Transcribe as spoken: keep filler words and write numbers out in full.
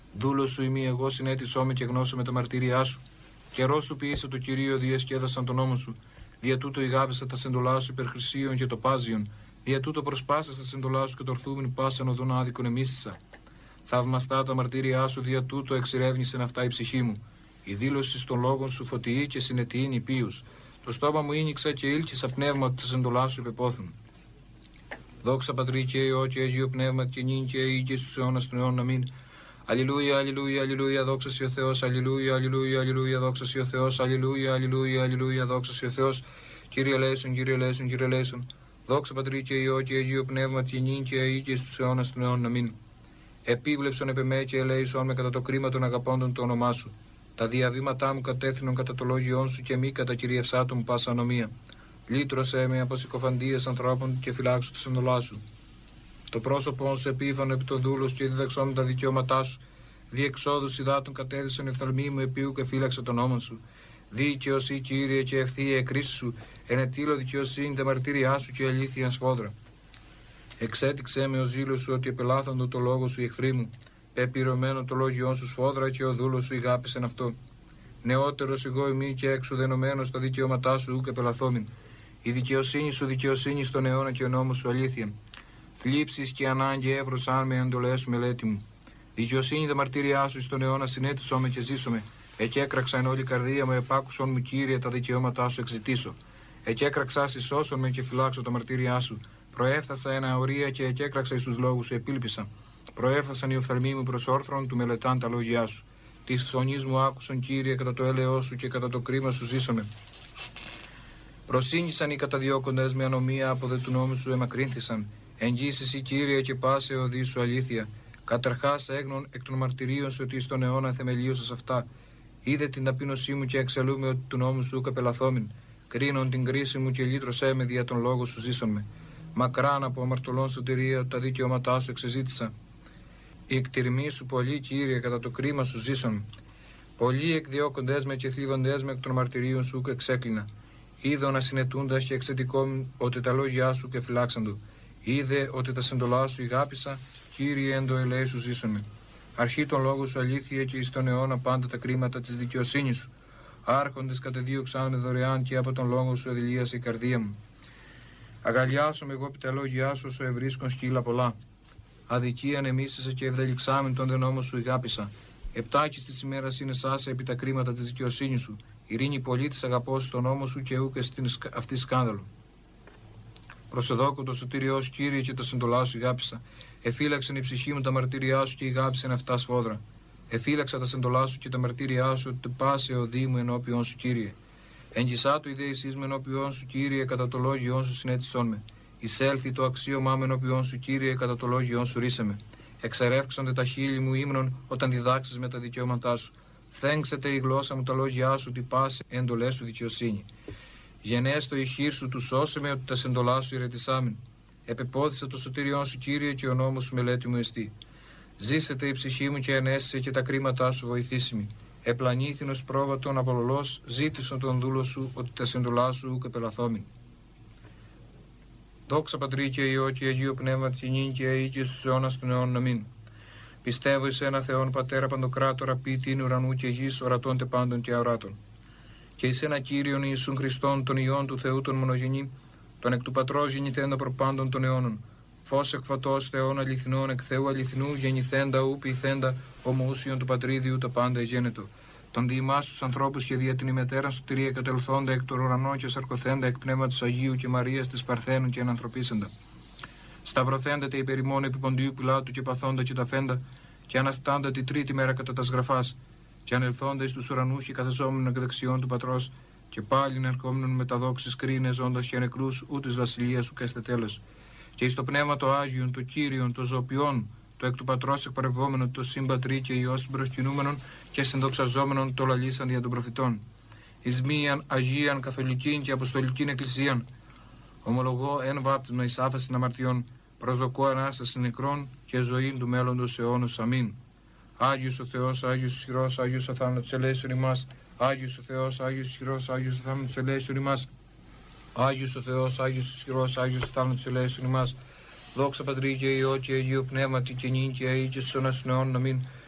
Δούλος σου ημί, εγώ συνέτησό με και γνώσω με τα μαρτύριά σου. Καιρός του ποιήσε το Κυρίο, διασκέδασαν τον νόμο σου. Δια τούτο ηγάπησα τα σεντολά σου υπερχρυσίων και το πάζιον. Δια τούτο προσπάσα τα σεντολά σου και το ορθούμεν πάσαν οδόν άδικον εμίσησα. Θαυμαστά τα μαρτύριά σου, δια τούτο εξερεύνησεν αυτά η ψυχή μου. Η δήλωση των λόγων σου φωτιή και συνετιή νηπίους. Το στόμα μου ίνιξα και ήλκησα πνεύμα ότι τα σεντολά σου υπεπόθουν. Δόξα Πατρί και Υιό και Αγίο Πνεύμα και νυν και αεί και στους αιώνας των αιώνων. Αμήν. Αλληλούια, αλληλούια, αλληλούια, δόξα σοι ο Θεός, αλληλούια, αλληλούια, αλληλούια, δόξα σοι ο Θεός, αλληλούια, αλληλούια, αλληλούια, δόξα σοι ο Θεός. Κύριε ελέησον, Κύριε ελέησον, Κύριε ελέησον. Δόξα Πατρί και Υιό και Αγίο Πνεύμα και νυν και αεί και στους αιώνας των αιώνων. Αμήν. Επίβλεψον επ' εμέ και ελέησον με κατά το κρίμα των αγαπώντων το όνομά σου. Τα διαβήματά μου κατεύθυνον κατά το λόγιόν σου και μη κατά κυριευσάτων μου πάσα ανομία. Λύτρωσέ με από συκοφαντίες ανθρώπων και φυλάξου τη εντολά σου. Το πρόσωπό σου επίφανο επί το δούλος και διδαξόν τα δικαιώματά σου. Διεξόδους υδάτων κατέδυσαν ευθαλμή μου επίου και φύλαξε τον νόμο σου. Δίκαιος ή Κύριε και ευθεία εκκρίση σου, ενετήλω δικαιοσύνη τα μαρτύριά σου και αλήθεια σφόδρα. Εξέτηξέ με ο ζήλος σου ότι επελάθαντο το λόγο σου οι εχθροί μου. Πεπυρωμένο το λόγιόν σου σφόδρα και ο δούλος σου ηγάπησεν αυτό. Νεότερος εγώ ημί και εξουδενωμένος στα δικαιώματά σου ουκ επελαθόμην. Η δικαιοσύνη σου δικαιοσύνη στον αιώνα και ο νόμος σου αλήθεια. Θλίψεις και ανάγκη εύρωσαν με εντολές σου μελέτη μου. Δικαιοσύνη τα μαρτύριά σου στον αιώνα συνέτησό με και ζήσομαι. Εκέκραξα εν όλη καρδία μου, επάκουσον μου Κύριε τα δικαιώματά σου εξητήσω. Εκέκραξα συσώσον με και φυλάξω τα μαρτύριά σου. Προέφθασα ένα ορία και εκέκραξα εις τους λόγους σου, επίλπισα. Προέφθασαν οι οφθαλμοί μου προς όρθρον του μελετάν τα λόγια σου. Τη φωνή μου άκουσον Κύριε κατά το έλεό σου και κατά το κρίμα σου ζήσομαι. Προσήγησαν οι καταδιώκοντες με ανομία από δε του νόμου σου εμακρύνθησαν. Εγγύσεις η Κύριε και πάσε οδή σου αλήθεια. Καταρχάς έγνων εκ των μαρτυρίων σου ότι στον αιώνα θεμελίωσας αυτά. Είδε την ταπείνωσή μου και εξαλούμε ότι του νόμου σου καπελαθόμην. Κρίνον την κρίση μου και λύτρωσέ με δια τον λόγο σου ζήσον με. Μακράν από αμαρτωλών σωτηρία τα δικαιώματά σου εξεζήτησα. Η εκτιρμή σου πολύ Κύριε κατά το κρίμα σου ζήσον. Πολλοί εκδιώκοντες με και θλίβοντες με εκ των μαρτυρίων σου και εξέκλεινα. Είδω να συνετούντας και εξαιτικόμουν ότι τα λόγια σου και φυλάξαντο. Είδε ότι τα σεντολά σου ηγάπησα, Κύριε εν το ελέη σου ζήσομαι. Αρχή των λόγων σου αλήθεια και εις τον αιώνα πάντα τα κρίματα της δικαιοσύνης σου. Άρχοντες κατεδίωξαν με δωρεάν και από τον λόγο σου εδηλίασε η καρδία μου. Αγαλιάσομαι εγώ επί τα λόγια σου όσο ευρίσκον σκύλα πολλά. Αδικίαν εμίσησε και ευδελιξάμεν τον δε νόμο σου ηγάπησα. Επτάκης της ημέρας είναι σάσα επί τα κρίματα της δικαιοσύνης σου. Ειρήνη πολίτης αγαπώ στον νόμο σου και ούκε στην αυτή σκάνδαλο. Προσεδόκο το σωτήριό σου Κύριε και τα σεντολά σου ηγάπησα. Εφύλαξεν η ψυχή μου τα μαρτύριά σου και ηγάπησεν αυτά σφόδρα. Εφύλαξα τα σεντολά σου και τα μαρτύριά σου ότι πάσε ο Δήμου ενώπιον σου Κύριε. Εγγισά του ιδέησής μου ενώπιον σου Κύριε κατά το λόγιόν σου συνέτησόν με. Εισέλθει το αξίωμά μου ενώπιον σου Κύριε κατά το λόγιόν σου ρίσε με. Εξερεύξονται τα χείλη μου ύμνων όταν διδάξεις με τα δικαιώματά σου. Θέγξεται η γλώσσα μου τα λόγια σου ότι πάσε εντολές σου δικαιοσύνη. Γενέστο η χείρ σου του σώσε με ότι τα σεντολά σου ηρετισάμεν. Επεπόθησα το σωτήριόν σου Κύριε και ο νόμος σου μελέτη μου εστί. Ζήσετε η ψυχή μου και ενέσσε και τα κρίματά σου βοηθήσιμη. Επλανήθηνος πρόβατον απολολός ζήτησον τον δούλο σου ότι τα σεντολά σου ουκ επελαθόμην. Δόξα Πατρί και Υιό και Αγίο Πνεύμα και νυν και αεί και στους αιώνας των αιώνων. Αμήν. Πιστεύω εις ένα Θεόν Πατέρα Παντοκράτορα ποιητήν ουρανού και γης ορατών τε πάντων και αοράτων. Και εις ένα Κύριον Ιησούν Χριστόν τον Υιόν του Θεού τον μονογενή, τον εκ του Πατρός γεννηθέντα προπάντων των αιώνων. Φως εκφωτός Θεών αληθινών εκ Θεού αληθινού γεννηθέντα ου ποιηθέντα ομοούσιον του Πατρίδιου τα πάντα εγένετο. Τον διημάς τους ανθρώπους και δια την ημετέραν σωτηρία κατελθόντα εκ των ουρανών και σαρκωθέντα εκ πνεύματος Αγίου και Μαρίας της Παρθένου και ενανθρωπίσαντα. Σταυρωθέντα τε υπερημών επί Ποντίου Πιλάτου και παθόντα και τα φέντα, και αναστάντα τη τρίτη μέρα κατά τα σγραφάς, και ανελθόντα εις τους ουρανούς και καθεσόμενον εκ δεξιών του Πατρός, και πάλιν ερχόμενον με τα δόξης κρίνε ζώντας και νεκρούς ού της βασιλείας ουκ έστε τέλος. Και εις το πνεύμα το Άγιον, το Κύριον, το Ζωοποιόν, το εκ του Πατρός εκπορευόμενο, το Συμπατρί και Υιός συμπροσκυνούμενον και συνδοξαζόμενον το λαλήσαν δια των προφητών. Εις μίαν Αγίαν Καθολικήν και Αποστολικήν Εκκλησίαν, ομολογώ εν βάπτισμα εις άφεσιν αμαρτιών, προσδοκώ Ανάσταση νεκρών και ζωήν του μέλλοντος αιώνος. Αμήν. Άγιος ο Θεός, Άγιος ισχυρός, Άγιος αθάνατος ελέησον ημάς. Άγιος ο Θεός, Άγιος ισχυρός, Άγιος αθάνατος ελέησον ημάς. Άγιος ο Θεός, Άγιος ισχυρός, Άγιος αθάνατος ελέησον ημάς. Δόξα Πατρί και Υιό και Αγίο Πνεύματι και νυν και αεί και στους αιώνας των αιώνων. Αμήν.